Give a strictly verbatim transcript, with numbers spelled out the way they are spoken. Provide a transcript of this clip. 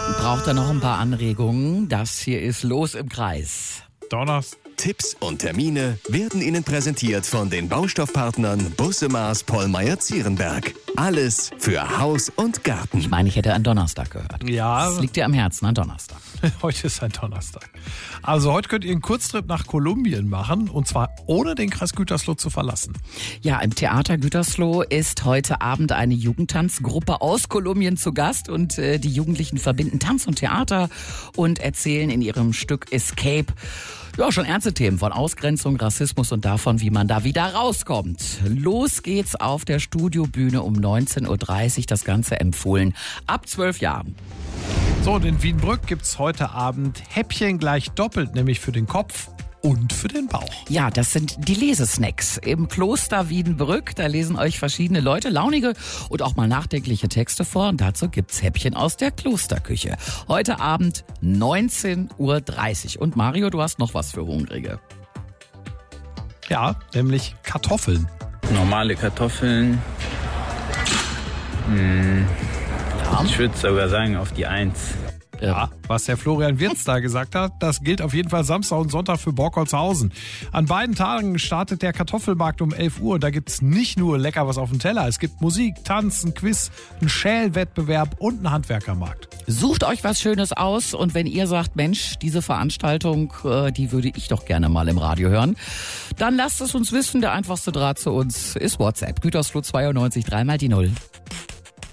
Braucht er noch ein paar Anregungen? Das hier ist Los im Kreis. Donnerstag. Tipps und Termine werden Ihnen präsentiert von den Baustoffpartnern Busse Maas Pollmeyer-Zierenberg. Alles für Haus und Garten. Ich meine, ich hätte an Donnerstag gehört. Ja. Das liegt dir am Herzen, an Donnerstag. Heute ist ein Donnerstag. Also heute könnt ihr einen Kurztrip nach Kolumbien machen und zwar ohne den Kreis Gütersloh zu verlassen. Ja, im Theater Gütersloh ist heute Abend eine Jugendtanzgruppe aus Kolumbien zu Gast und äh, die Jugendlichen verbinden Tanz und Theater und erzählen in ihrem Stück Escape ja schon ernste Themen von Ausgrenzung, Rassismus und davon, wie man da wieder rauskommt. Los geht's auf der Studiobühne um neunzehn Uhr dreißig. Das Ganze empfohlen ab zwölf Jahren. So, und in Wiedenbrück gibt's heute Abend Häppchen gleich doppelt, nämlich für den Kopf und für den Bauch. Ja, das sind die Lesesnacks im Kloster Wiedenbrück. Da lesen euch verschiedene Leute launige und auch mal nachdenkliche Texte vor. Und dazu gibt's Häppchen aus der Klosterküche. Heute Abend neunzehn Uhr dreißig. Und Mario, du hast noch was für Hungrige. Ja, nämlich Kartoffeln. Normale Kartoffeln. Hm, Ja. ich würde sogar sagen auf die Eins. Ja, was der Florian Wirz da gesagt hat, das gilt auf jeden Fall Samstag und Sonntag für Borkholzhausen. An beiden Tagen startet der Kartoffelmarkt um elf Uhr. Da gibt's nicht nur lecker was auf dem Teller, es gibt Musik, Tanz, ein Quiz, einen Schälwettbewerb und einen Handwerkermarkt. Sucht euch was Schönes aus und wenn ihr sagt, Mensch, diese Veranstaltung, äh, die würde ich doch gerne mal im Radio hören, dann lasst es uns wissen. Der einfachste Draht zu uns ist WhatsApp. Gütersloh zweiundneunzig, dreimal die Null.